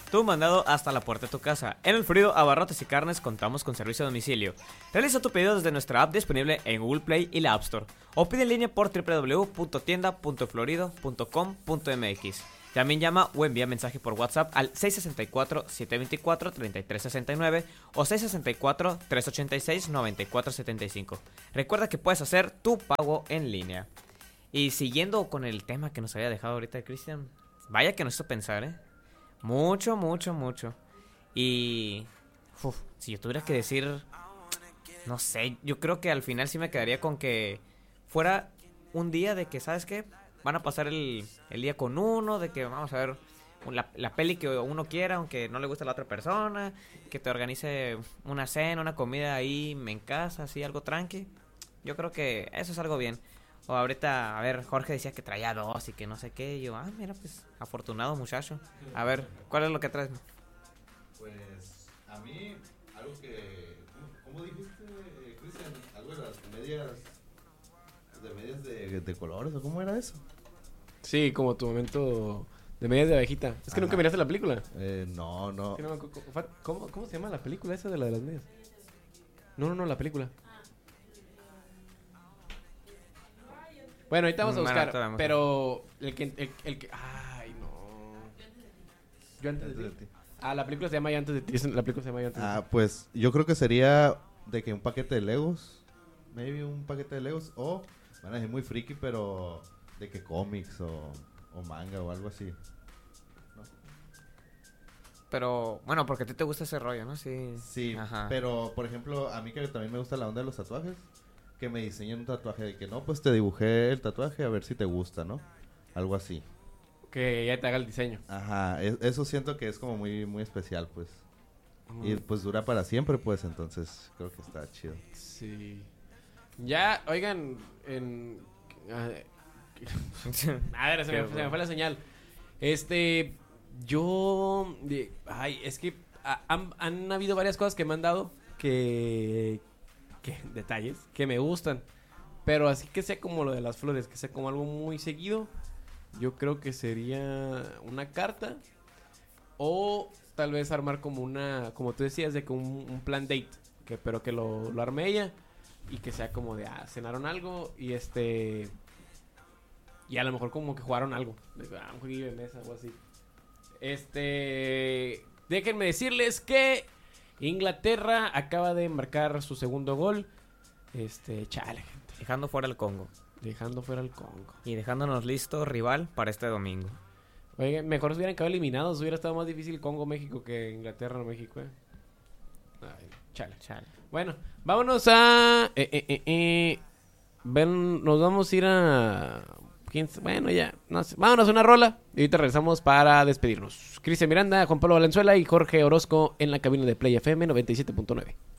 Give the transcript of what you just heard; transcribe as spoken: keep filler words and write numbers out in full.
tu mandado hasta la puerta de tu casa. En El Florido Abarrotes y Carnes contamos con servicio a domicilio. Realiza tu pedido desde nuestra app disponible en Google Play y la App Store, o pide en línea por doble u doble u doble u punto tienda punto florido punto com punto m x. También llama o envía mensaje por WhatsApp al seis seis cuatro, siete dos cuatro, tres tres seis nueve o seis seis cuatro, tres ocho seis, nueve cuatro siete cinco. Recuerda que puedes hacer tu pago en línea. Y siguiendo con el tema que nos había dejado ahorita Cristian, vaya que nos hizo pensar, ¿eh? Mucho, mucho, mucho. Y uf, si yo tuviera que decir, no sé, yo creo que al final sí me quedaría con que fuera un día de que, ¿sabes qué? Van a pasar el, el día con uno, de que vamos a ver la, la peli que uno quiera, aunque no le guste a la otra persona, que te organice una cena, una comida ahí en casa, así, algo tranqui. Yo creo que eso es algo bien. O ahorita, a ver, Jorge decía que traía dos y que no sé qué, y yo, ah, mira, pues, afortunado muchacho. A ver, ¿cuál es lo que traes? Pues, a mí, algo que, ¿cómo, cómo dijiste, Cristian? Algo de las medias, de medias de, de colores, ¿o cómo era eso? Sí, como tu momento de medias de abejita. Es que Ajá. nunca miraste la película. Eh, no, no. Es que no me, ¿cómo, ¿Cómo se llama la película esa de la de las medias? No, no, no, la película. Bueno, ahorita vamos a buscar, bueno, pero el que, el, el que, ay, no. Yo antes de ti. Ah, la película se llama Yo antes de ti. La película se llama Yo antes de ti. Ah, pues yo creo que sería de que un paquete de Legos, maybe un paquete de Legos, o van a decir muy friki, pero de que cómics o, o manga o algo así. ¿No? Pero, bueno, porque a ti te gusta ese rollo, ¿no? Sí. Sí, Ajá. pero por ejemplo, a mí que también me gusta la onda de los tatuajes, que me diseñen un tatuaje de que no, pues te dibujé el tatuaje a ver si te gusta, ¿no? Algo así. Que ya te haga el diseño. Ajá, es, eso siento que es como muy muy especial, pues. Mm. Y pues dura para siempre, pues, entonces creo que está chido. Sí. Ya, oigan, en... A ver, se me, se me fue la señal. Este, yo... Ay, es que han, han habido varias cosas que me han dado que... Que, detalles que me gustan, pero así que sea como lo de las flores, que sea como algo muy seguido, yo creo que sería una carta, o tal vez armar como una, como tú decías, de que un, un plan date, que, pero que lo, lo arme ella y que sea como de, ah, cenaron algo y este, y a lo mejor como que jugaron algo, de, ah, un jueguillo de mesa o así. Este, déjenme decirles que Inglaterra acaba de marcar su segundo gol. Este, chale, gente. Dejando fuera el Congo. Dejando fuera el Congo. Y dejándonos listo rival para este domingo. Oye, mejor se hubieran quedado eliminados. Hubiera estado más difícil Congo-México que Inglaterra-México, eh. Ay, chale. Chale. Bueno, vámonos a... Eh, eh, eh, eh. Ven, nos vamos a ir a... Bueno, ya, no sé. Vámonos a una rola y ahorita regresamos para despedirnos. Cristian Miranda, Juan Pablo Valenzuela y Jorge Orozco en la cabina de Play F M noventa y siete punto nueve.